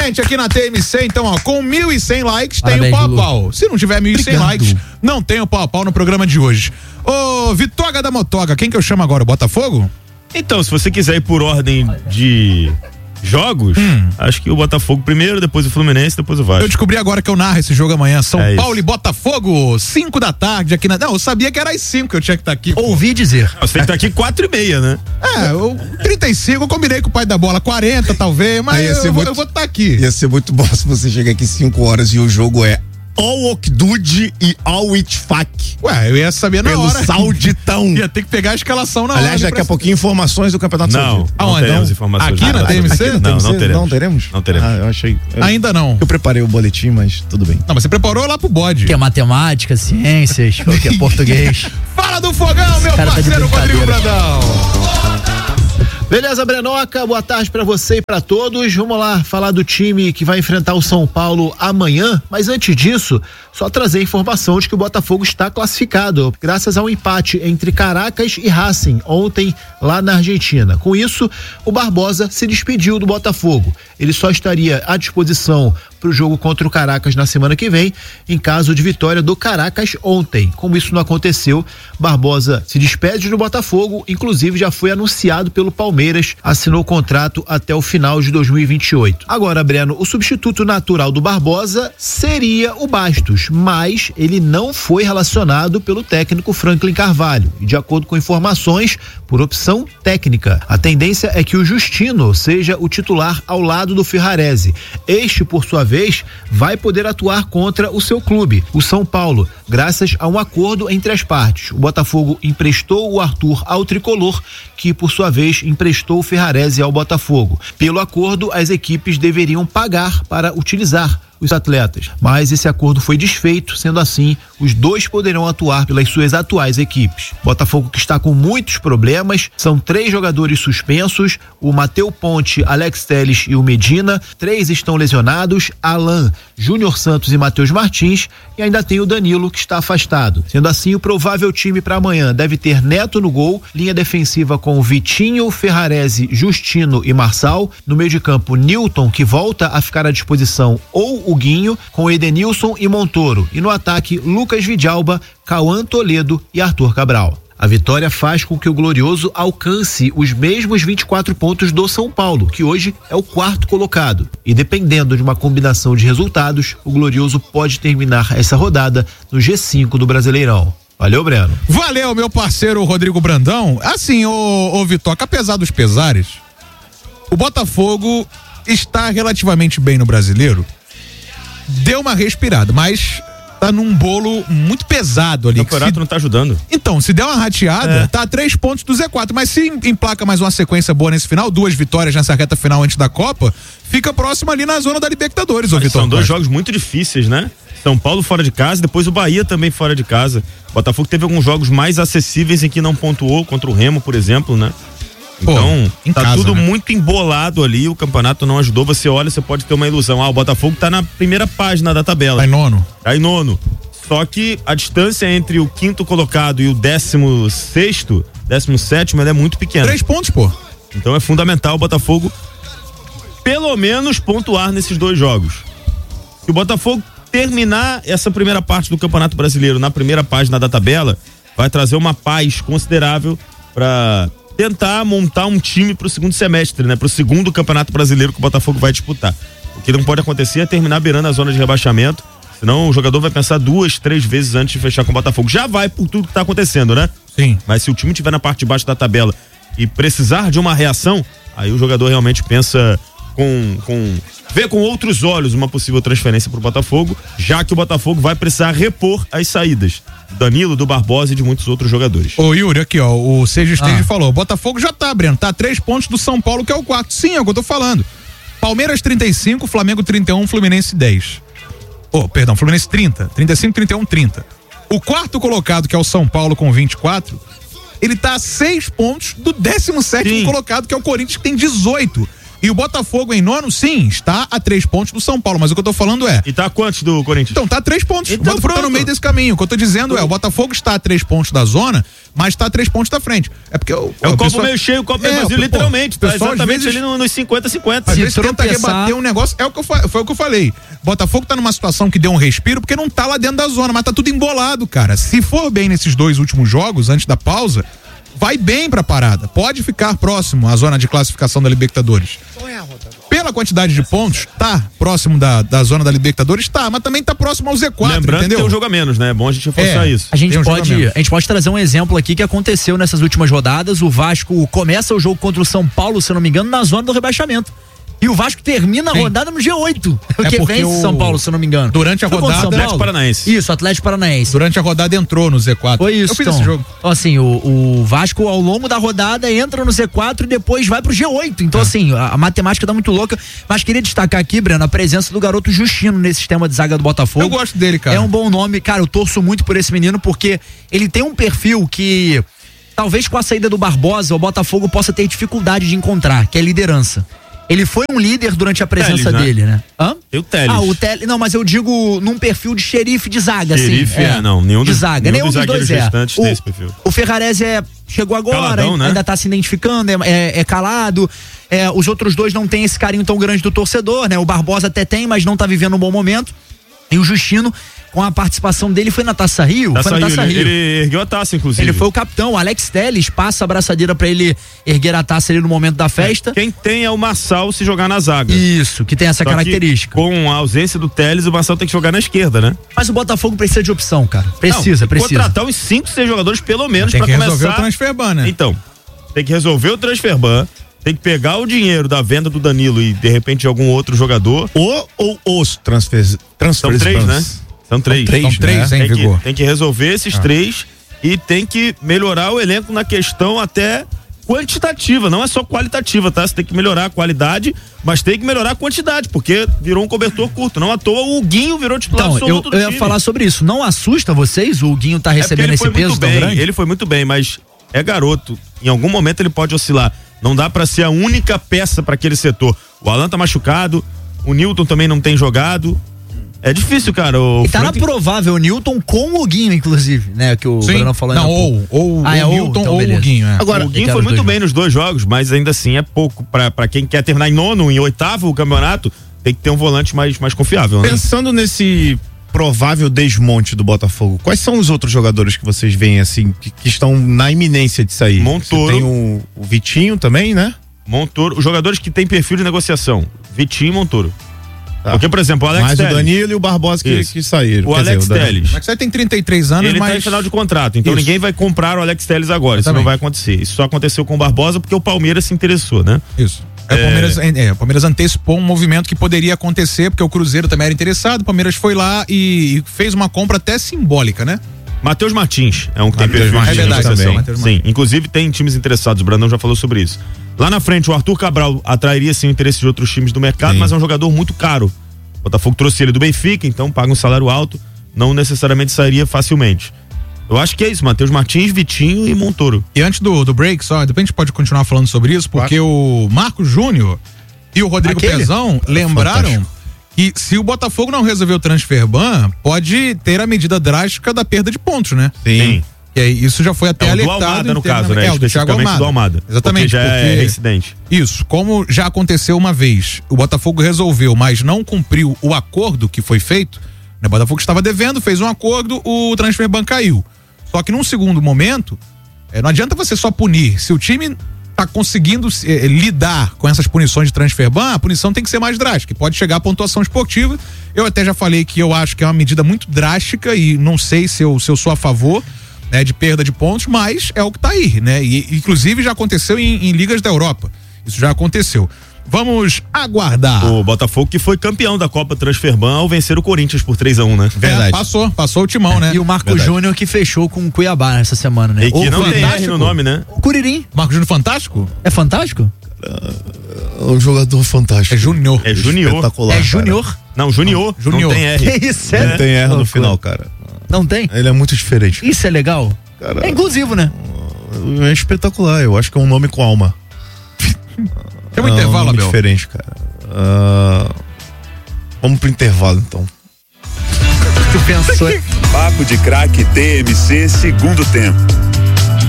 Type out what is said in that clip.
Gente, aqui na TMC, então, ó, com 1.100 likes tem Parabéns, o pau a Lu. pau. Se não tiver 1.100 likes, não tem o pau a pau no programa de hoje. Ô, Vitoga da Motoga, quem que eu chamo agora? O Botafogo? Então, se você quiser ir por ordem de jogos, acho que o Botafogo primeiro, depois o Fluminense, depois o Vasco. Eu descobri agora que eu narro esse jogo amanhã. São É Paulo isso. e Botafogo, 5 da tarde aqui na... Não, eu sabia que era às 5 que eu tinha que estar aqui. Ouvi dizer. Você tem que estar aqui 4h30, né? Eu 35, eu combinei com o pai da bola, 40 talvez, mas eu vou estar aqui. Ia ser muito bom se você chegar aqui 5 horas e o jogo é Al Okdud e Al Itfaq. Ué, eu ia saber na pelo hora. Sauditão. Ia ter que pegar a escalação na hora. Aliás, daqui a pouquinho informações do Campeonato Não, Saudita. não Aonde? teremos informações. Aqui na TMC? Aqui na Não, TMC? não teremos. Não teremos? Não teremos. Eu achei. Ainda não. Eu preparei o boletim, mas tudo bem. Não, mas você preparou lá pro bode. Que é matemática, ciências, que é português. Fala do fogão, meu Cara, tá de parceiro Rodrigo brincadeira. Brandão. Beleza, Brenoca, boa tarde pra você e pra todos. Vamos lá falar do time que vai enfrentar o São Paulo amanhã, mas antes disso, só trazer a informação de que o Botafogo está classificado, graças ao empate entre Caracas e Racing ontem lá na Argentina. Com isso, o Barbosa se despediu do Botafogo. Ele só estaria à disposição para o jogo contra o Caracas na semana que vem, em caso de vitória do Caracas ontem. Como isso não aconteceu, Barbosa se despede do Botafogo, inclusive já foi anunciado pelo Palmeiras, assinou o contrato até o final de 2028. Agora, Breno, o substituto natural do Barbosa seria o Bastos, mas ele não foi relacionado pelo técnico Franklin Carvalho, e de acordo com informações, por opção técnica. A tendência é que o Justino seja o titular ao lado do Ferrarese. Este, por sua vez, vai poder atuar contra o seu clube, o São Paulo, graças a um acordo entre as partes. O Botafogo emprestou o Arthur ao Tricolor, que por sua vez emprestou o Ferrarese ao Botafogo. Pelo acordo, as equipes deveriam pagar para utilizar os atletas, mas esse acordo foi desfeito, sendo assim, os dois poderão atuar pelas suas atuais equipes. Botafogo que está com muitos problemas, são 3 jogadores suspensos, o Mateu Ponte, Alex Telles e o Medina, 3 estão lesionados, Alan, Júnior Santos e Matheus Martins, e ainda tem o Danilo que está afastado. Sendo assim, o provável time para amanhã deve ter Neto no gol, linha defensiva com Vitinho, Ferrarese, Justino e Marçal, no meio de campo Newton, que volta a ficar à disposição, ou o Guinho, com Edenilson e Montoro, e no ataque Lucas Vidalba, Cauã Toledo e Arthur Cabral. A vitória faz com que o Glorioso alcance os mesmos 24 pontos do São Paulo, que hoje é o 4º colocado. E dependendo de uma combinação de resultados, o Glorioso pode terminar essa rodada no G5 do Brasileirão. Valeu, Breno. Valeu, meu parceiro Rodrigo Brandão. Assim, ô Vitoca, apesar dos pesares, o Botafogo está relativamente bem no Brasileiro. Deu uma respirada, mas tá num bolo muito pesado ali. O campeonato não tá ajudando. Então, se der uma rateada, tá a 3 pontos do Z4, mas se emplaca mais uma sequência boa nesse final, 2 vitórias nessa reta final antes da Copa, fica próximo ali na zona da Libertadores, ô Vitor. São 2 jogos muito difíceis, né? São Paulo fora de casa, depois o Bahia também fora de casa. O Botafogo teve alguns jogos mais acessíveis em que não pontuou, contra o Remo, por exemplo, né? Então, tá casa, tudo né? muito embolado ali, o campeonato não ajudou. Você olha, você pode ter uma ilusão. O Botafogo tá na primeira página da tabela. Tá em nono. Tá em nono. Só que a distância entre o 5º colocado e o 16º, 17º, ela é muito pequena. 3 pontos, pô. Então é fundamental o Botafogo pelo menos pontuar nesses 2 jogos. Se o Botafogo terminar essa primeira parte do Campeonato Brasileiro na primeira página da tabela, vai trazer uma paz considerável para tentar montar um time pro segundo semestre, né? Pro segundo Campeonato Brasileiro que o Botafogo vai disputar. O que não pode acontecer é terminar beirando a zona de rebaixamento, senão o jogador vai pensar 2, 3 vezes antes de fechar com o Botafogo. Já vai por tudo que tá acontecendo, né? Sim. Mas se o time estiver na parte de baixo da tabela e precisar de uma reação, aí o jogador realmente pensa vê com outros olhos uma possível transferência pro Botafogo, já que o Botafogo vai precisar repor as saídas do Danilo, do Barbosa e de muitos outros jogadores. Ô Yuri, aqui ó, o Sérgio Stende falou, o Botafogo já tá, Breno, tá a 3 pontos do São Paulo, que é o 4º. Sim, é o que eu tô falando. Palmeiras 35, Flamengo 31, Fluminense 10. Fluminense 30, 35, 31, 30. O 4º colocado, que é o São Paulo com 24, ele tá a 6 pontos do 17º colocado, que é o Corinthians, que tem 18. E o Botafogo em nono, sim, está a 3 pontos do São Paulo, mas o que eu tô falando é... E tá quantos do Corinthians? Então, tá a 3 pontos. Então, o Botafogo tá no pronto. meio desse caminho. O que eu tô dizendo é, o Botafogo está a 3 pontos da zona, mas está a 3 pontos da frente. É porque É o copo meio cheio, o copo meio vazio, literalmente. Tá pessoal, exatamente às vezes, ali nos 50-50. às vezes tenta tropeçar- rebater um negócio, foi o que eu falei. Botafogo tá numa situação que deu um respiro porque não tá lá dentro da zona, mas tá tudo embolado, cara. Se for bem nesses 2 últimos jogos, antes da pausa, vai bem pra parada. Pode ficar próximo à zona de classificação da Libertadores. Pela quantidade de pontos, tá próximo da zona da Libertadores, tá, mas também tá próximo ao Z4, Lembrando entendeu? que tem um jogo a menos, né? É bom a gente reforçar isso. A gente Tem um jogamento. pode trazer um exemplo aqui que aconteceu nessas últimas rodadas. O Vasco começa o jogo contra o São Paulo, se eu não me engano, na zona do rebaixamento. E o Vasco termina a Sim. rodada no G8. É Porque porque vence o o- São Paulo, se eu não me engano. Durante a Foi contra o rodada, São Atlético Paulo? Paranaense. Isso, Atlético Paranaense. Durante a rodada entrou no Z4. Foi isso, Eu fiz então. esse jogo. Então, assim, o Vasco, ao longo da rodada, entra no Z4 e depois vai pro G8. Então, assim, a matemática tá muito louca. Mas queria destacar aqui, Breno, a presença do garoto Justino nesse sistema de zaga do Botafogo. Eu gosto dele, cara. É um bom nome. Cara, eu torço muito por esse menino, porque ele tem um perfil que, talvez com a saída do Barbosa, o Botafogo possa ter dificuldade de encontrar, que é liderança. Ele foi um líder durante a presença Teles, né? dele, né? Hã? Tem o Teles. O Teles. Não, mas eu digo num perfil de xerife de zaga, Xerife, assim. não. Nenhum de dos, zaga. nenhum dos zagueiros dois restantes tem esse perfil. O Ferrarese chegou agora, Caladão, né? ainda tá se identificando, é calado. Os outros dois não têm esse carinho tão grande do torcedor, né? O Barbosa até tem, mas não tá vivendo um bom momento. E o Justino, com a participação dele, foi na Taça Rio. Ele ergueu a taça, inclusive. Ele foi o capitão. O Alex Telles passa a abraçadeira pra ele erguer a taça ali no momento da festa. Quem tem é o Marçal se jogar na zaga. Isso, que tem essa Só característica. que, com a ausência do Teles, o Marçal tem que jogar na esquerda, né? Mas o Botafogo precisa de opção, cara. Precisa. Contratar uns 5, 6 jogadores pelo menos Tem pra que começar. resolver o transfer ban, né? Então, tem que resolver o transfer ban, tem que pegar o dinheiro da venda do Danilo e de repente de algum outro jogador. Ou os transfers. São 3, né? São 3. São três, hein, Vigor? Tem que resolver esses 3 e tem que melhorar o elenco na questão até quantitativa, não é só qualitativa, tá? Você tem que melhorar a qualidade, mas tem que melhorar a quantidade, porque virou um cobertor curto. Não à toa o Huguinho virou titular Então, absoluto do eu ia time. falar sobre isso. Não assusta vocês o Huguinho tá recebendo esse peso tão grande? Ele foi muito bem, mas é garoto. Em algum momento ele pode oscilar. Não dá pra ser a única peça pra aquele setor. O Alan tá machucado, o Newton também não tem jogado. É difícil, cara. E tá na provável o Newton com o Huguinho, inclusive, né? Que o Bruno falou Não, ainda. ou o Newton então ou o beleza. Huguinho. Agora, o Guinho foi muito bem nos 2 jogos, mas ainda assim é pouco. Pra quem quer terminar em 9º, em 8º o campeonato, tem que ter um volante mais confiável, né? Pensando nesse provável desmonte do Botafogo, quais são os outros jogadores que vocês veem assim, que estão na iminência de sair? Montoro. Você tem o Vitinho também, né? Montoro, os jogadores que têm perfil de negociação, Vitinho e Montoro. Tá. Porque, por exemplo, o Alex Mais Telles. o Danilo e o Barbosa Isso. que saíram. O Quer dizer, Alex Danilo. Telles. O Max tem 33 anos, Ele mas... tá em final de contrato, então Isso. ninguém vai comprar o Alex Telles agora. Isso não Exatamente. vai acontecer. Isso só aconteceu com o Barbosa porque o Palmeiras se interessou, né? Isso. O Palmeiras antecipou um movimento que poderia acontecer, porque o Cruzeiro também era interessado, o Palmeiras foi lá e fez uma compra até simbólica, né? Matheus Martins é um que tem Matheus perfil de Martins negociação. também. Matheus Sim, Martins. inclusive tem times interessados, o Brandão já falou sobre isso. Lá na frente, o Arthur Cabral atrairia sim o interesse de outros times do mercado, Sim. mas é um jogador muito caro. O Botafogo trouxe ele do Benfica, então paga um salário alto, não necessariamente sairia facilmente. Eu acho que é isso, Matheus Martins, Vitinho e Montoro. E antes do break, só, depois a gente pode continuar falando sobre isso, porque o Marcos Júnior e o Rodrigo Aquele? Pezão lembraram fantástico. que se o Botafogo não resolver o transfer ban, pode ter a medida drástica da perda de pontos, né? Sim. E aí, isso já foi até É o do alertado. Almada, no internamente. caso, né? É, o do Thiago Especificamente Almada. do Almada. Exatamente. Porque já é reincidente. Isso, como já aconteceu uma vez, o Botafogo resolveu, mas não cumpriu o acordo que foi feito, né? O Botafogo estava devendo, fez um acordo, o transfer ban caiu. Só que num segundo momento, não adianta você só punir. Se o time tá conseguindo lidar com essas punições de transfer ban, a punição tem que ser mais drástica, pode chegar à pontuação esportiva. Eu até já falei que eu acho que é uma medida muito drástica e não sei se eu sou a favor, né, de perda de pontos, mas é o que tá aí, né? E inclusive já aconteceu em ligas da Europa. Isso já aconteceu. Vamos aguardar. O Botafogo que foi campeão da Copa Transfer Ban ao vencer o Corinthians por 3-1, né? Verdade. Passou o timão, né? E o Marco Verdade. Júnior que fechou com o Cuiabá nessa semana, né? E que O não tem Fantástico. R no nome, né? O Curirim. Marco Júnior Fantástico? É fantástico? Um jogador fantástico. É Júnior. É Júnior. Espetacular. É cara. Júnior? Não, Júnior. Júnior. Não tem R. Que isso, é? Não tem R no Loucura. final, cara. Não tem? Ele é muito diferente. Isso é legal? Cara, É inclusivo, né? é espetacular. Eu acho que é um nome com alma. Tem um intervalo, Abel? Diferente, cara. Vamos pro intervalo, então. Tu pensou? Papo de Craque TMC, segundo tempo.